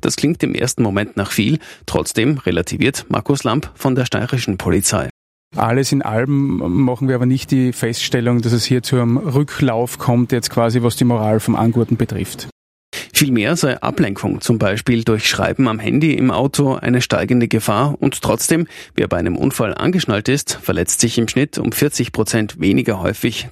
Das klingt im ersten Moment nach viel, trotzdem relativiert Markus Lamp von der steirischen Polizei. Alles in allem machen wir aber nicht die Feststellung, dass es hier zu einem Rücklauf kommt, jetzt quasi was die Moral vom Angurten betrifft. Vielmehr sei Ablenkung, zum Beispiel durch Schreiben am Handy im Auto, eine steigende Gefahr und trotzdem, wer bei einem Unfall angeschnallt ist, verletzt sich im Schnitt um 40% weniger häufig